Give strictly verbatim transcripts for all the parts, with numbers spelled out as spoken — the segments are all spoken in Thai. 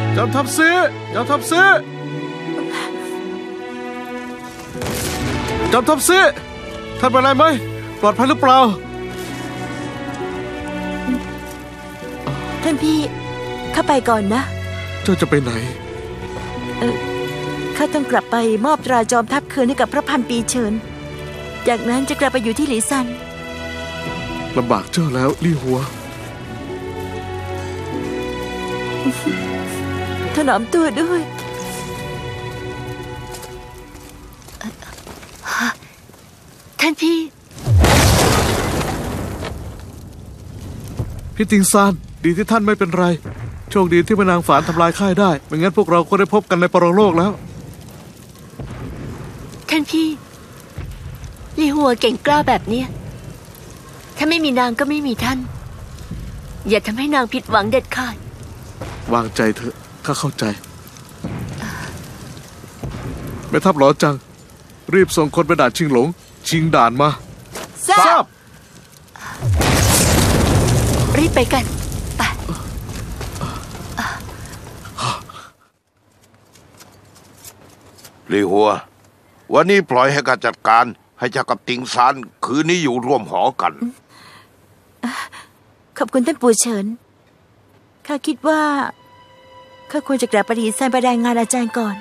จอมทัพซื้อจอมทัพซื้อจอมทัพซื้อท่านเป็นอะไรไหมปลอดภัยหรือเปล่าท่านพี่ข้าไปก่อนนะเจ้าจะไปไหนเออข้าต้องกลับไปมอบตราจอมทัพคืนให้กับพระพันปีเฉินจากนั้นจะกลับไปอยู่ที่หลีซันลำบากเจ้าแล้วลี่หัวถนอมตัวด้วยท่านพี่พี่ติงซานดีที่ท่านไม่เป็นไรโชคดีที่แม่นางฝานทำลายค่ายได้ไม่งั้นพวกเราก็ได้พบกันในปรโลกแล้วท่านพี่ลี่หัวเก่งกล้าแบบนี้ถ้าไม่มีนางก็ไม่มีท่านอย่าทำให้นางผิดหวังเด็ดขาดวางใจเถอะข้าเข้าใจแม่ทัพหลอจังรีบส่งคนไปด่านชิงหลงชิงด่านมาทราบรีบไปกันไปลี่หัววันนี้ปล่อยให้การจัดการให้เจ้ากับติงซานคืนนี้อยู่ร่วมหอกันขอบคุณท่านปู่เฉินข้าคิดว่าข้าควรจะกลับไปหลีซันไปรายงานอาจารย์ก่อน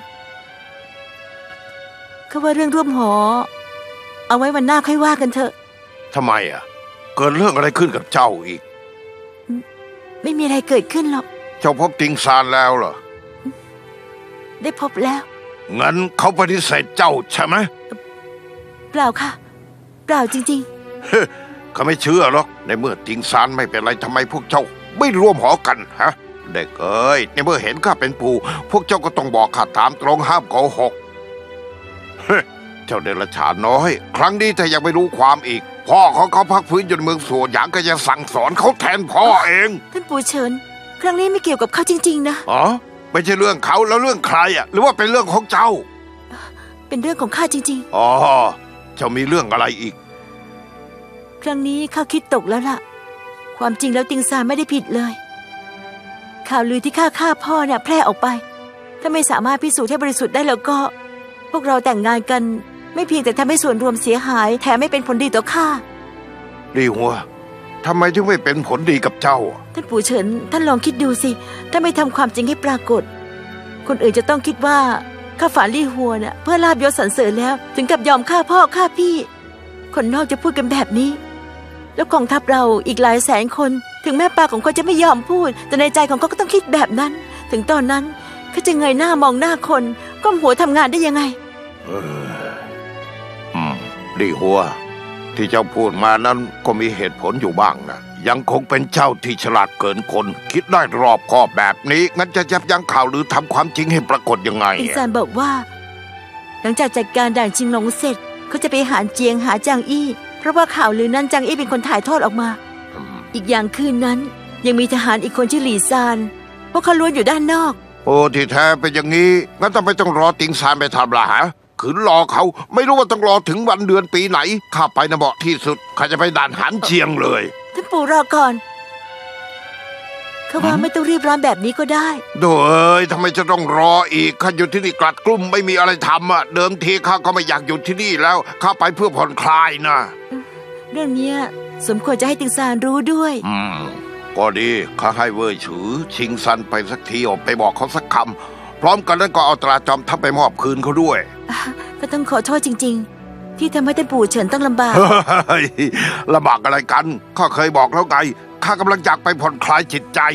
ข้าว่าเรื่องร่วมหอเอาไว้วันหน้าค่อยว่ากันเถอะทำไมอ่ะเกิดเรื่องอะไรขึ้นกับเจ้าอีกไม่มีอะไรเกิดขึ้นหรอกเจ้าพบติงซานแล้วเหรอได้พบแล้วงั้นเขาปฏิเสธเจ้าใช่ไหมเปล่าค่ะเปล่าจริงๆเฮ้เขาไม่เชื่อหรอกในเมื่อติงซานไม่เป็นไรทำไมพวกเจ้าไม่ร่วมหอกันฮะเด็กเอ้ยในเมื่อเห็นข้าเป็นปู่พวกเจ้าก็ต้องบอกข้าตามตรงห้ามโกหกเฮ้เจ้าเดรัจฉานน้อยครั้งนี้ถ้ายังไม่รู้ความอีกพ่อของเขาพักฟื้นจนเมืองสวนหยางก็จะสั่งสอนเขาแทนพ่อเองท่านปู่เฉินครั้งนี้ไม่เกี่ยวกับเขาจริงๆนะอ๋อไม่ใช่เรื่องเขาแล้วเรื่องใครอ่ะหรือว่าเป็นเรื่องของเจ้าเป็นเรื่องของข้าจริงๆอ๋อเจ้ามีเรื่องอะไรอีกครั้งนี้ข้าคิดตกแล้วล่ะความจริงแล้วติงซานไม่ได้ผิดเลยข่าวลือที่ข้าฆ่าพ่อเนี่ยแพร่ออกไปถ้าไม่สามารถพิสูจน์ให้บริสุทธิ์ได้แล้วก็พวกเราแต่งงานกันไม่เพียงแต่ทำให้ส่วนรวมเสียหายแถมไม่เป็นผลดีต่อข้าลี่หัวทำไมถึงไม่เป็นผลดีกับเจ้าท่านปู่เฉินท่านลองคิดดูสิถ้าไม่ทำความจริงให้ปรากฏคนอื่นจะต้องคิดว่าข้าฝานลี่หัวเนี่ยเพื่อลาบยศสรรเสริญแล้วถึงกับยอมฆ่าพ่อฆ่าพี่คนนอกจะพูดกันแบบนี้แล้วกองทัพเราอีกหลายแสนคนถึงแม่ปากของเขาจะไม่ยอมพูดแต่ในใจของเขาก็ต้องคิดแบบนั้นถึงตอนนั้นเขาจะเงยหน้ามองหน้าคนก้มหัวทำงานได้ยังไงเอออืมลี่หัวที่เจ้าพูดมานั้นก็มีเหตุผลอยู่บ้างนะยังคงเป็นเจ้าที่ฉลาดเกินคนคิดได้รอบคอบแบบนี้งั้นจะยับยั้งข่าวหรือทำความจริงให้ปรากฏยังไงอินซานบอกว่าหลังจากจัดการด่านชิงหลงเสร็จเขาจะไปหาเจียงหาจางอี้เพราะว่าข่าวลือนั้นจางอี้เป็นคนถ่ายทอดออกมาอีกอย่างคืนนั้นยังมีทหารอีกคนชื่อหลี่ซานพวกเขาล้วนอยู่ด้านนอกโอ้ที่แท้เป็นอย่างนี้งั้นต้องไม่ต้องรอติงซานไปทำละฮะขืนรอเขาไม่รู้ว่าต้องรอถึงวันเดือนปีไหนข้าไปนะเหมาะที่สุดข้าจะไปด่านหานเจียงเลยท่านปู่รอก่อนเขาว่าไม่ต้องรีบร้อนแบบนี้ก็ได้โดยทำไมจะต้องรออีกข้าอยู่ที่นี่กลัดกลุ้มไม่มีอะไรทำอ่ะเดิมทีข้าก็ไม่อยากอยู่ที่นี่แล้วข้าไปเพื่อผ่อนคลายนะเรื่องนี้สมควรจะให้ติงซานรู้ด้วยอืมก็ดีข้าให้เว่ยฉือชิงซันไปสักทีออกไปบอกเขาสักคำพร้อมกันแล้วก็เอาตราจอมทัพไปมอบคืนเขาด้วยก็ต้องขอโทษจริงๆที่ทำให้ท่านปู่เฉินต้องลำบากลำบากอะไรกันข้าเคยบอกแล้วไงข้ากำลังอยากไปผ่อนคลายจิตใจ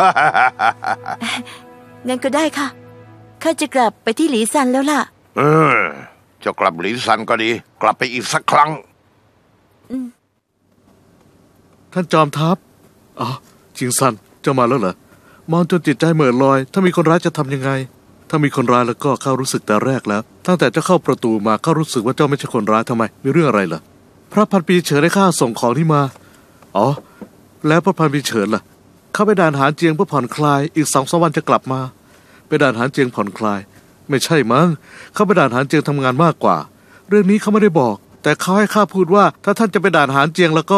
งั้นก็ได้ค่ะข้าจะกลับไปที่หลีซันแล้วล่ะเออจะกลับหลีซันก็ดีกลับไปอีกสักครั้งท่านจอมทัพอ๋อชิงซันเจ้ามาแล้วเหรอมองจนจิตใจเหม่อลอยถ้ามีคนร้ายจะทำยังไงถ้ามีคนร้ายแล้วก็ข้ารู้สึกแต่แรกแล้วตั้งแต่เจ้าเข้าประตูมาข้ารู้สึกว่าเจ้าไม่ใช่คนร้ายทำไมมีเรื่องอะไรเหรอพระพันปีเฉินได้ข้าส่งของที่มาอ๋อแล้วพระพันปีเฉินล่ะเข้าไปด่านหานเจียงเพื่อผ่อนคลายอีกสองสามวันจะกลับมาไปด่านหานเจียงผ่อนคลายไม่ใช่มั้งเข้าไปด่านหานเจียงทำงานมากกว่าเรื่องนี้เขาไม่ได้บอกแต่เขาให้ข้าพูดว่าถ้าท่านจะไปด่านหานเจียงแล้วก็